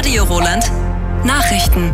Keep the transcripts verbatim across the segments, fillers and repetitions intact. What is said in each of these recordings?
Radio Roland. Nachrichten.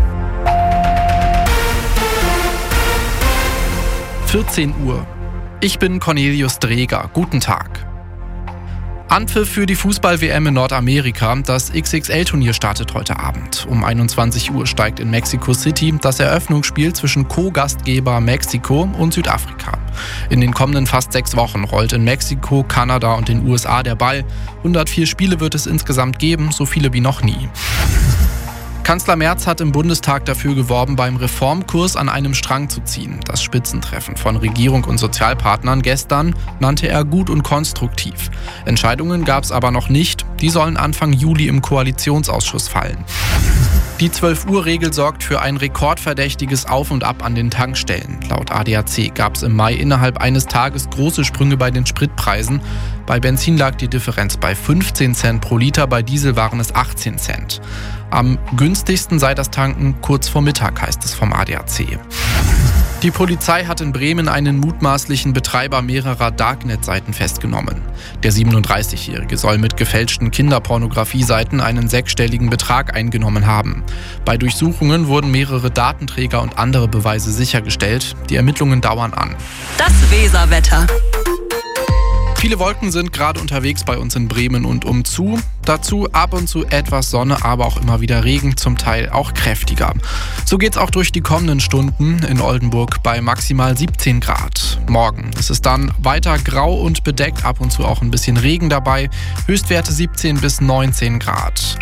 vierzehn Uhr. Ich bin Cornelius Dreger. Guten Tag. Anpfiff für die Fußball-W M in Nordamerika. Das X X L-Turnier startet heute Abend. Um einundzwanzig Uhr steigt in Mexico City das Eröffnungsspiel zwischen Co-Gastgeber Mexiko und Südafrika. In den kommenden fast sechs Wochen rollt in Mexiko, Kanada und den U S A der Ball. hundertvier Spiele wird es insgesamt geben, so viele wie noch nie. Kanzler Merz hat im Bundestag dafür geworben, beim Reformkurs an einem Strang zu ziehen. Das Spitzentreffen von Regierung und Sozialpartnern gestern nannte er gut und konstruktiv. Entscheidungen gab es aber noch nicht. Die sollen Anfang Juli im Koalitionsausschuss fallen. Die zwölf Uhr Regel sorgt für ein rekordverdächtiges Auf und Ab an den Tankstellen. Laut A D A C gab es im Mai innerhalb eines Tages große Sprünge bei den Spritpreisen. Bei Benzin lag die Differenz bei fünfzehn Cent pro Liter, bei Diesel waren es achtzehn Cent. Am günstigsten sei das Tanken kurz vor Mittag, heißt es vom A D A C. Die Polizei hat in Bremen einen mutmaßlichen Betreiber mehrerer Darknet-Seiten festgenommen. Der siebenunddreißigjährige soll mit gefälschten Kinderpornografie-Seiten einen sechsstelligen Betrag eingenommen haben. Bei Durchsuchungen wurden mehrere Datenträger und andere Beweise sichergestellt. Die Ermittlungen dauern an. Das Weserwetter. Viele Wolken sind gerade unterwegs bei uns in Bremen und umzu. Dazu ab und zu etwas Sonne, aber auch immer wieder Regen, zum Teil auch kräftiger. So geht's auch durch die kommenden Stunden in Oldenburg bei maximal siebzehn Grad. Morgen ist es dann weiter grau und bedeckt, ab und zu auch ein bisschen Regen dabei. Höchstwerte siebzehn bis neunzehn Grad.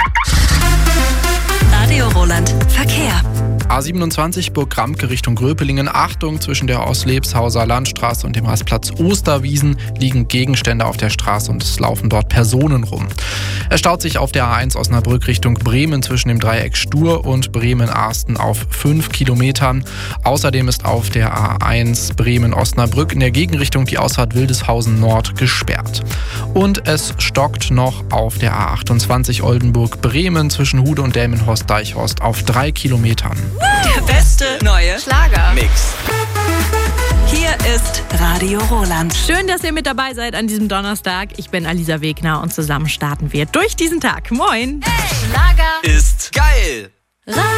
Radio Roland. Verkehr. A siebenundzwanzig Burg-Ramke Richtung Gröpelingen. Achtung, zwischen der Oslebshauser Landstraße und dem Rastplatz Osterwiesen liegen Gegenstände auf der Straße und es laufen dort Personen rum. Es staut sich auf der A eins Osnabrück Richtung Bremen zwischen dem Dreieck Stur und Bremen-Arsten auf fünf Kilometern. Außerdem ist auf der A eins Bremen-Osnabrück in der Gegenrichtung die Ausfahrt Wildeshausen Nord gesperrt. Und es stockt noch auf der A achtundzwanzig Oldenburg-Bremen zwischen Hude und Delmenhorst-Deichhorst auf drei Kilometern. Der beste neue Schlager-Mix. Hier ist Radio Roland. Schön, dass ihr mit dabei seid an diesem Donnerstag. Ich bin Alisa Wegner und zusammen starten wir durch diesen Tag. Moin! Hey, Schlager ist geil.